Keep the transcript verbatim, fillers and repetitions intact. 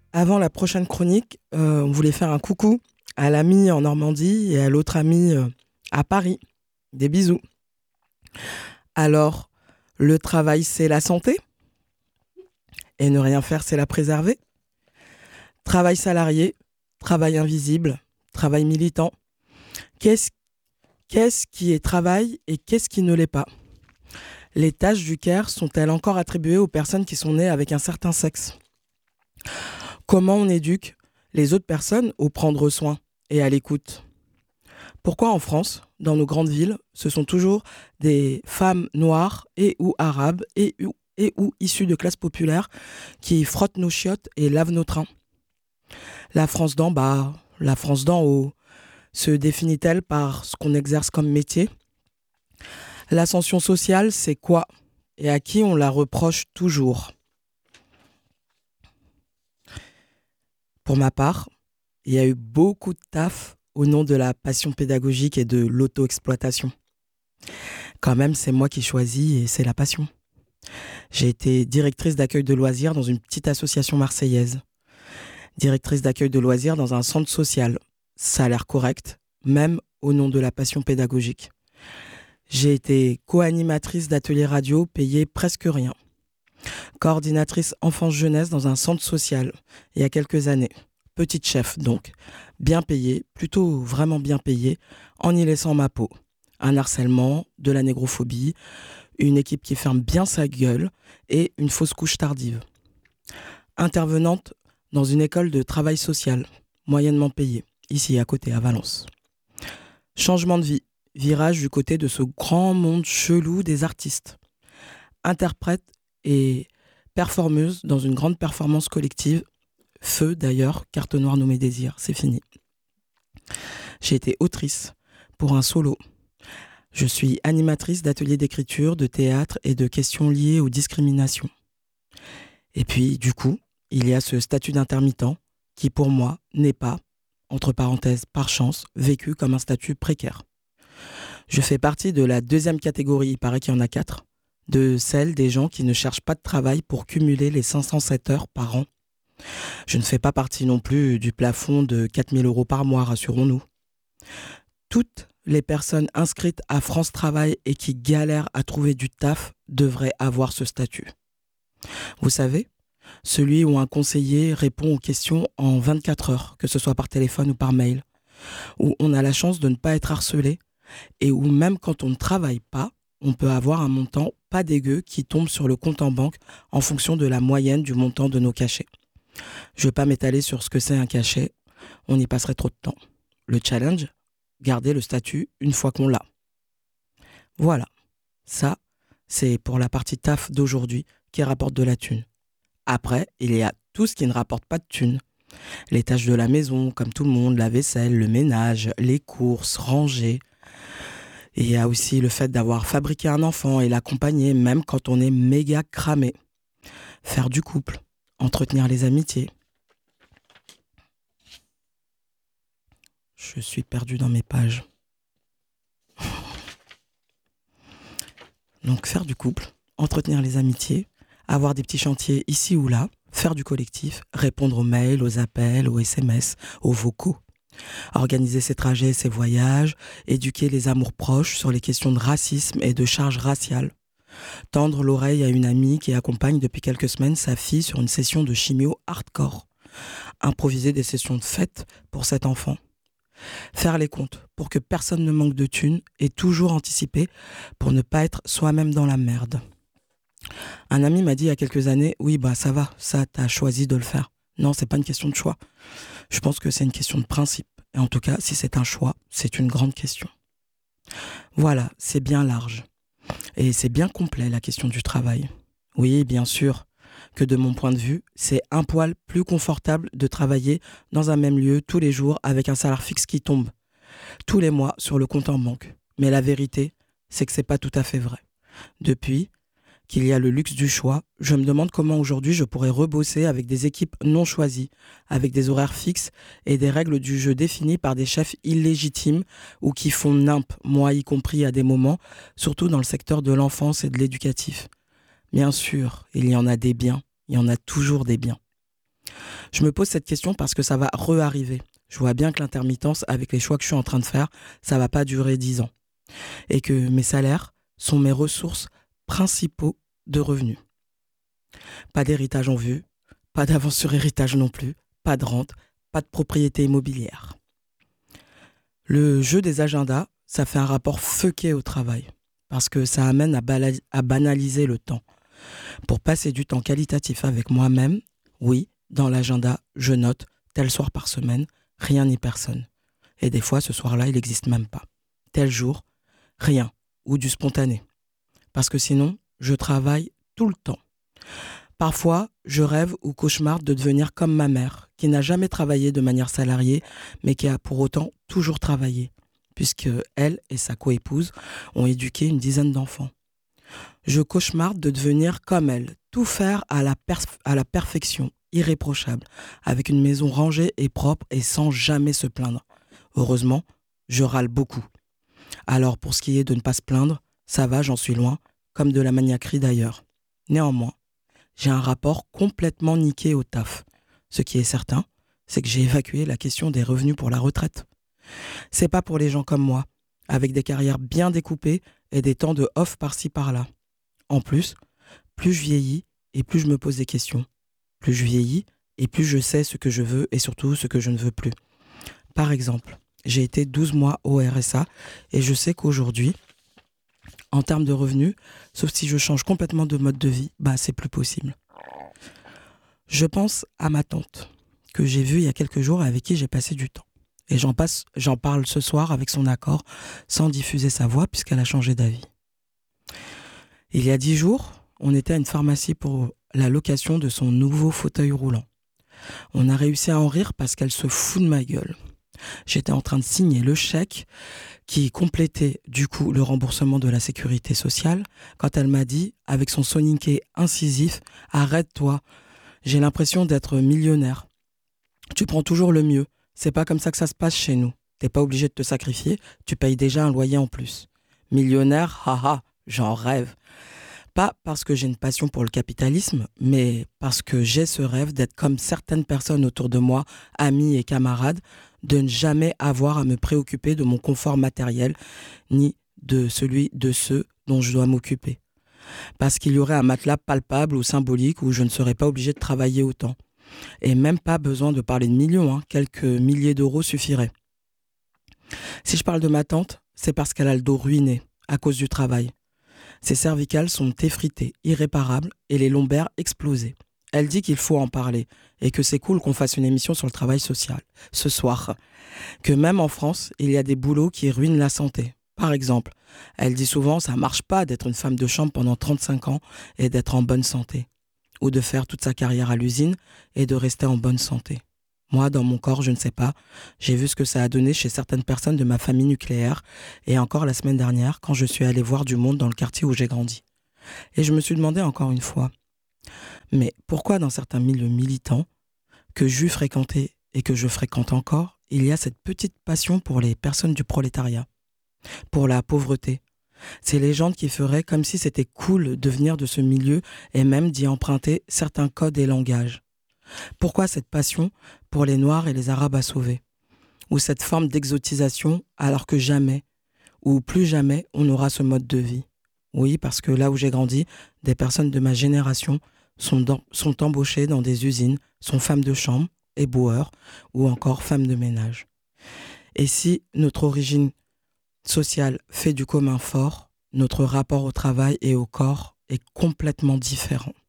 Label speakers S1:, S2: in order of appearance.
S1: Avant la prochaine chronique, euh, on voulait faire un coucou à l'ami en Normandie et à l'autre ami euh, à Paris. Des bisous. Alors, le travail, c'est la santé et ne rien faire, c'est la préserver. Travail salarié, travail invisible, travail militant. Qu'est-ce, qu'est-ce qui est travail et qu'est-ce qui ne l'est pas? Les tâches du Caire sont-elles encore attribuées aux personnes qui sont nées avec un certain sexe? Comment on éduque les autres personnes au prendre soin et à l'écoute? Pourquoi en France, dans nos grandes villes, ce sont toujours des femmes noires et ou arabes et ou, et ou issues de classes populaires qui frottent nos chiottes et lavent nos trains? La France d'en bas, la France d'en haut, se définit-elle par ce qu'on exerce comme métier? L'ascension sociale, c'est quoi? Et à qui on la reproche toujours? Pour ma part, il y a eu beaucoup de taf au nom de la passion pédagogique et de l'auto-exploitation. Quand même, c'est moi qui choisis et c'est la passion. J'ai été directrice d'accueil de loisirs dans une petite association marseillaise. Directrice d'accueil de loisirs dans un centre social. Ça a l'air correct, même au nom de la passion pédagogique. J'ai été co-animatrice d'ateliers radio payée presque rien. Coordinatrice enfance-jeunesse dans un centre social, il y a quelques années. Petite chef donc, bien payée, plutôt vraiment bien payée, en y laissant ma peau. Un harcèlement, de la négrophobie, une équipe qui ferme bien sa gueule et une fausse couche tardive. Intervenante dans une école de travail social, moyennement payée, ici à côté, à Valence. Changement de vie, virage du côté de ce grand monde chelou des artistes. Interprète et performeuse dans une grande performance collective. Feu d'ailleurs, carte noire nommée Désir, c'est fini. J'ai été autrice pour un solo. Je suis animatrice d'ateliers d'écriture, de théâtre et de questions liées aux discriminations. Et puis, du coup, il y a ce statut d'intermittent qui, pour moi, n'est pas, entre parenthèses, par chance, vécu comme un statut précaire. Je fais partie de la deuxième catégorie, il paraît qu'il y en a quatre, de celle des gens qui ne cherchent pas de travail pour cumuler les cinq cent sept heures par an. Je ne fais pas partie non plus du plafond de quatre mille euros par mois, rassurons-nous. Toutes les personnes inscrites à France Travail et qui galèrent à trouver du taf devraient avoir ce statut. Vous savez, celui où un conseiller répond aux questions en vingt-quatre heures, que ce soit par téléphone ou par mail, où on a la chance de ne pas être harcelé et où même quand on ne travaille pas, on peut avoir un montant pas dégueu qui tombe sur le compte en banque en fonction de la moyenne du montant de nos cachets. Je ne vais pas m'étaler sur ce que c'est un cachet, on y passerait trop de temps. Le challenge, garder le statut une fois qu'on l'a. Voilà, ça, c'est pour la partie taf d'aujourd'hui qui rapporte de la thune. Après, il y a tout ce qui ne rapporte pas de thune. Les tâches de la maison, comme tout le monde, la vaisselle, le ménage, les courses, ranger. Et il y a aussi le fait d'avoir fabriqué un enfant et l'accompagner même quand on est méga cramé. Faire du couple, entretenir les amitiés. Je suis perdu dans mes pages. Donc faire du couple, entretenir les amitiés, avoir des petits chantiers ici ou là, faire du collectif, répondre aux mails, aux appels, aux S M S, aux vocaux. Organiser ses trajets et ses voyages, éduquer les amours proches sur les questions de racisme et de charge raciale. Tendre l'oreille à une amie qui accompagne depuis quelques semaines sa fille sur une session de chimio hardcore. Improviser des sessions de fête pour cet enfant. Faire les comptes pour que personne ne manque de thunes et toujours anticiper pour ne pas être soi-même dans la merde. Un ami m'a dit il y a quelques années, oui bah ça va, ça t'as choisi de le faire. Non, c'est pas une question de choix. Je pense que c'est une question de principe. Et en tout cas, si c'est un choix, c'est une grande question. Voilà, c'est bien large. Et c'est bien complet la question du travail. Oui, bien sûr, que de mon point de vue, c'est un poil plus confortable de travailler dans un même lieu tous les jours avec un salaire fixe qui tombe tous les mois sur le compte en banque. Mais la vérité, c'est que c'est pas tout à fait vrai. Depuis qu'il y a le luxe du choix, je me demande comment aujourd'hui je pourrais rebosser avec des équipes non choisies, avec des horaires fixes et des règles du jeu définies par des chefs illégitimes ou qui font nimp, moi y compris à des moments, surtout dans le secteur de l'enfance et de l'éducatif. Bien sûr, il y en a des biens, il y en a toujours des biens. Je me pose cette question parce que ça va re-arriver. Je vois bien que l'intermittence, avec les choix que je suis en train de faire, ça va pas durer dix ans. Et que mes salaires sont mes ressources principaux de revenus. Pas d'héritage en vue, pas d'avance sur héritage non plus, pas de rente, pas de propriété immobilière. Le jeu des agendas, ça fait un rapport fucké au travail, parce que ça amène à, bala- à banaliser le temps. Pour passer du temps qualitatif avec moi-même, oui, dans l'agenda, je note tel soir par semaine, rien ni personne. Et des fois, ce soir-là, il n'existe même pas. Tel jour, rien, ou du spontané. Parce que sinon, je travaille tout le temps. Parfois, je rêve ou cauchemarde de devenir comme ma mère, qui n'a jamais travaillé de manière salariée, mais qui a pour autant toujours travaillé, puisque elle et sa coépouse ont éduqué une dizaine d'enfants. Je cauchemarde de devenir comme elle, tout faire à la, perf- à la perfection, irréprochable, avec une maison rangée et propre et sans jamais se plaindre. Heureusement, je râle beaucoup. Alors pour ce qui est de ne pas se plaindre, ça va, j'en suis loin, comme de la maniaquerie d'ailleurs. Néanmoins, j'ai un rapport complètement niqué au taf. Ce qui est certain, c'est que j'ai évacué la question des revenus pour la retraite. C'est pas pour les gens comme moi, avec des carrières bien découpées et des temps de off par-ci par-là. En plus, plus je vieillis et plus je me pose des questions. Plus je vieillis et plus je sais ce que je veux et surtout ce que je ne veux plus. Par exemple, j'ai été douze mois au R S A et je sais qu'aujourd'hui, en termes de revenus, sauf si je change complètement de mode de vie, bah c'est plus possible. Je pense à ma tante, que j'ai vue il y a quelques jours et avec qui j'ai passé du temps. Et j'en, passe, j'en parle ce soir avec son accord, sans diffuser sa voix puisqu'elle a changé d'avis. Il y a dix jours, on était à une pharmacie pour la location de son nouveau fauteuil roulant. On a réussi à en rire parce qu'elle se fout de ma gueule. J'étais en train de signer le chèque qui complétait du coup le remboursement de la sécurité sociale quand elle m'a dit, avec son soninké incisif, « Arrête-toi, j'ai l'impression d'être millionnaire. Tu prends toujours le mieux. C'est pas comme ça que ça se passe chez nous. T'es pas obligé de te sacrifier, tu payes déjà un loyer en plus. Millionnaire, haha, j'en rêve. » Pas parce que j'ai une passion pour le capitalisme, mais parce que j'ai ce rêve d'être comme certaines personnes autour de moi, amis et camarades, de ne jamais avoir à me préoccuper de mon confort matériel, ni de celui de ceux dont je dois m'occuper. Parce qu'il y aurait un matelas palpable ou symbolique où je ne serais pas obligé de travailler autant. Et même pas besoin de parler de millions, hein, quelques milliers d'euros suffiraient. Si je parle de ma tante, c'est parce qu'elle a le dos ruiné à cause du travail. Ses cervicales sont effritées, irréparables, et les lombaires explosés. Elle dit qu'il faut en parler, et que c'est cool qu'on fasse une émission sur le travail social, ce soir. Que même en France, il y a des boulots qui ruinent la santé. Par exemple, elle dit souvent « ça marche pas d'être une femme de chambre pendant trente-cinq ans et d'être en bonne santé ». Ou de faire toute sa carrière à l'usine et de rester en bonne santé. Moi, dans mon corps, je ne sais pas. J'ai vu ce que ça a donné chez certaines personnes de ma famille nucléaire et encore la semaine dernière quand je suis allée voir du monde dans le quartier où j'ai grandi. Et je me suis demandé encore une fois, mais pourquoi dans certains milieux militants que j'eus fréquenté et que je fréquente encore, il y a cette petite passion pour les personnes du prolétariat, pour la pauvreté. Ces légendes qui feraient comme si c'était cool de venir de ce milieu et même d'y emprunter certains codes et langages. Pourquoi cette passion pour les Noirs et les Arabes à sauver? Ou cette forme d'exotisation alors que jamais, ou plus jamais, on n'aura ce mode de vie? Oui, parce que là où j'ai grandi, des personnes de ma génération sont, dans, sont embauchées dans des usines, sont femmes de chambre, éboueurs, ou encore femmes de ménage. Et si notre origine sociale fait du commun fort, notre rapport au travail et au corps est complètement différent.